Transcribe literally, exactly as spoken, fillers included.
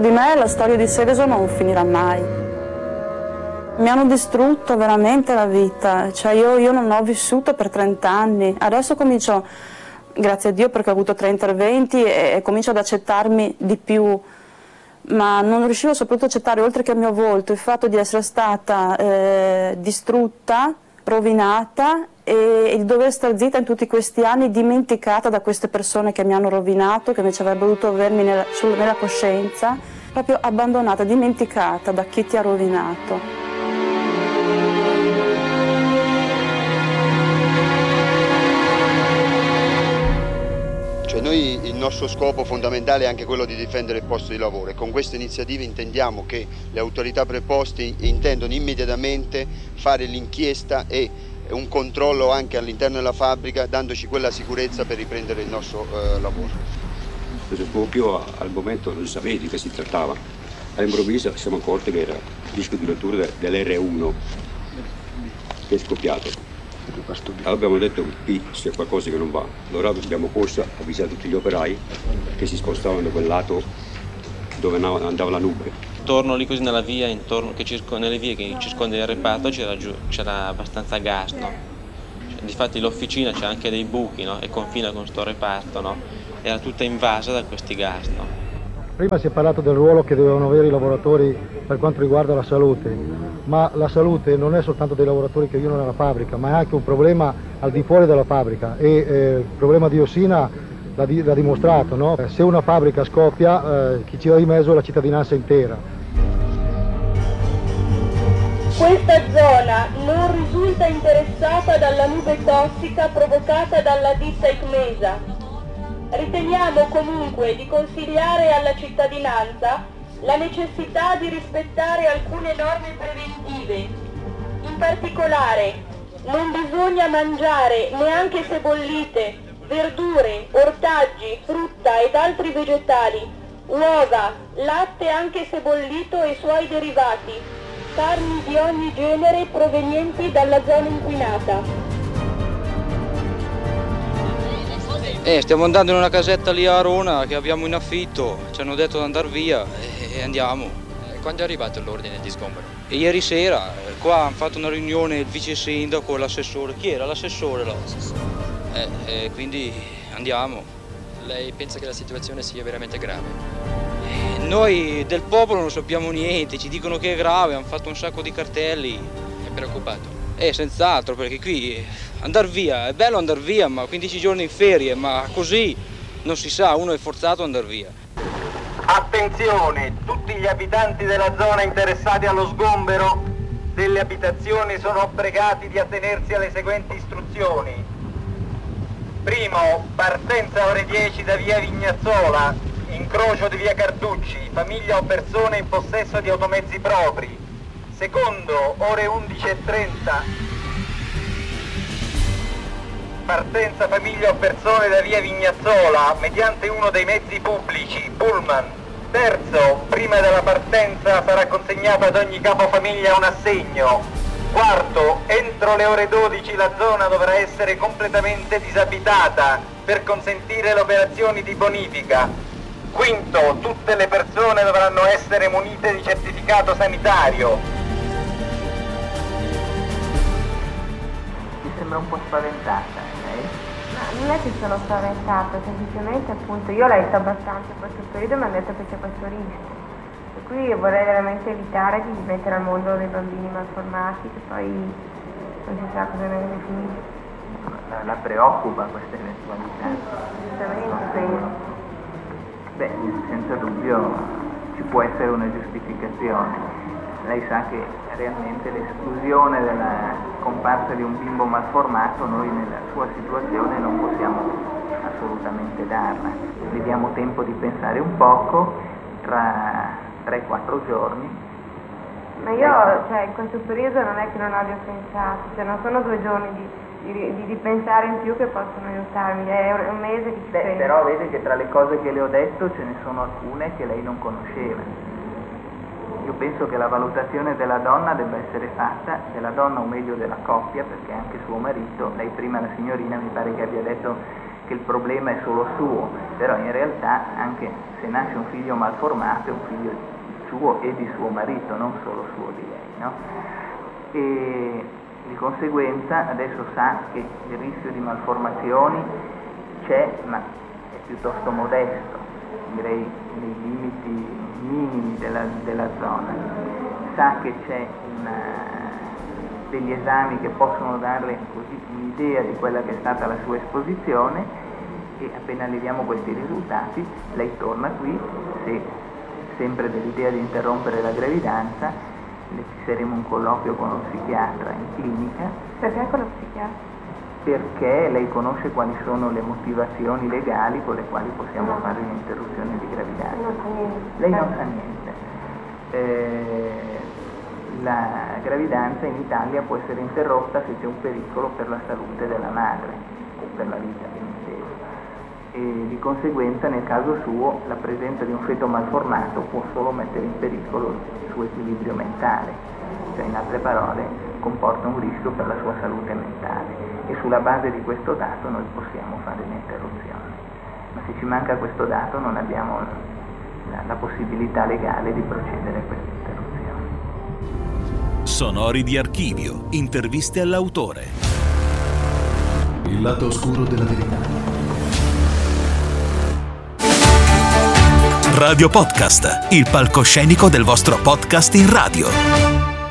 di me la storia di Seveso non finirà mai. Mi hanno distrutto veramente la vita, cioè io, io non ho vissuto per trenta anni, adesso comincio, grazie a Dio perché ho avuto tre interventi e, e comincio ad accettarmi di più, ma non riuscivo soprattutto ad accettare, oltre che il mio volto, il fatto di essere stata eh, distrutta, rovinata e di dover stare zitta in tutti questi anni, dimenticata da queste persone che mi hanno rovinato, che invece avrebbero dovuto avermi nella, nella coscienza, proprio abbandonata, dimenticata da chi ti ha rovinato. Cioè noi il nostro scopo fondamentale è anche quello di difendere il posto di lavoro e con queste iniziative intendiamo che le autorità preposte intendono immediatamente fare l'inchiesta e un controllo anche all'interno della fabbrica, dandoci quella sicurezza per riprendere il nostro eh, lavoro. Proprio al momento non sapevi di che si trattava, all'improvviso siamo accorti che era il disco di rottura dell'erre uno che è scoppiato. Allora abbiamo detto qui c'è qualcosa che non va, allora abbiamo corso a avvisare tutti gli operai che si spostavano da quel lato dove andava la nube. Intorno lì così nella via, intorno, che circo, nelle vie che circondano il reparto c'era abbastanza gas, no? Cioè, difatti l'officina c'è anche dei buchi, no? E confina con sto reparto, no? Era tutta invasa da questi gas, no? Prima si è parlato del ruolo che dovevano avere i lavoratori per quanto riguarda la salute, ma la salute non è soltanto dei lavoratori che vivono nella fabbrica, ma è anche un problema al di fuori della fabbrica e eh, il problema di Ossina l'ha, di, l'ha dimostrato, no? Se una fabbrica scoppia, eh, chi ci va di mezzo è la cittadinanza intera. Questa zona non risulta interessata dalla nube tossica provocata dalla ditta Icmesa. Riteniamo comunque di consigliare alla cittadinanza la necessità di rispettare alcune norme preventive. In particolare, non bisogna mangiare, neanche se bollite, verdure, ortaggi, frutta ed altri vegetali, uova, latte anche se bollito e suoi derivati, carni di ogni genere provenienti dalla zona inquinata. Eh, stiamo andando in una casetta lì a Arona che abbiamo in affitto, ci hanno detto di andare via e andiamo. Eh, quando è arrivato l'ordine di sgombero? E ieri sera, qua hanno fatto una riunione il vice sindaco e l'assessore. Chi era l'assessore là? Eh, eh, quindi andiamo. Lei pensa che la situazione sia veramente grave? Eh, noi del popolo non sappiamo niente, ci dicono che è grave, hanno fatto un sacco di cartelli. È preoccupato? Eh, senz'altro, perché qui andare via, è bello andare via, ma quindici giorni in ferie, ma così non si sa, uno è forzato ad andare via. Attenzione, tutti gli abitanti della zona interessati allo sgombero delle abitazioni sono pregati di attenersi alle seguenti istruzioni. Primo, partenza ore dieci da via Vignazzola, incrocio di via Carducci, famiglia o persone in possesso di automezzi propri. Secondo, ore undici e trenta, partenza famiglia o persone da via Vignazzola mediante uno dei mezzi pubblici, pullman. Terzo, prima della partenza sarà consegnato ad ogni capofamiglia un assegno. Quarto, entro le ore dodici la zona dovrà essere completamente disabitata per consentire le operazioni di bonifica. Quinto, tutte le persone dovranno essere munite di certificato sanitario. Sembra un po' spaventata, lei? Ma non è che sono spaventata, semplicemente appunto io ho letto abbastanza in questo periodo e mi hanno detto che c'è questo rischio. E qui vorrei veramente evitare di mettere al mondo dei bambini malformati che poi non si sa cosa ne finisce. La, la preoccupa questa eventualità? Assolutamente, penso. Beh, senza dubbio ci può essere una giustificazione. Lei sa che realmente l'esclusione della comparsa di un bimbo malformato noi nella sua situazione non possiamo assolutamente darla. Le diamo tempo di pensare un poco, tra tre quattro giorni. Ma io, cioè, in questo periodo non è che non abbia pensato, cioè non sono due giorni di, di, di, di pensare in più che possono aiutarmi, è un mese che ci Beh, penso. Però vede che tra le cose che le ho detto ce ne sono alcune che lei non conosceva. Io penso che la valutazione della donna debba essere fatta, della donna o meglio della coppia, perché anche suo marito, lei prima la signorina mi pare che abbia detto che il problema è solo suo, però in realtà anche se nasce un figlio malformato è un figlio suo e di suo marito, non solo suo di lei, no? E di conseguenza adesso sa che il rischio di malformazioni c'è, ma è piuttosto modesto, direi nei limiti minimi della, della zona. Sa che c'è una, degli esami che possono darle così un'idea di quella che è stata la sua esposizione, e appena le diamo questi risultati lei torna qui, se sempre dell'idea di interrompere la gravidanza, le fisseremo un colloquio con lo psichiatra in clinica. Perché con lo psichiatra? Perché lei conosce quali sono le motivazioni legali con le quali possiamo no. fare un'interruzione di gravidanza. Non sa niente. Lei non sa niente. Eh, la gravidanza in Italia può essere interrotta se c'è un pericolo per la salute della madre o per la vita, e di conseguenza nel caso suo la presenza di un feto malformato può solo mettere in pericolo il suo equilibrio mentale, cioè in altre parole comporta un rischio per la sua salute mentale, e sulla base di questo dato noi possiamo fare l'interruzione, ma se ci manca questo dato non abbiamo la, la possibilità legale di procedere a questa interruzione. Sonori di archivio, interviste all'autore. Il lato oscuro della verità. Radio Podcast, il palcoscenico del vostro podcast in radio.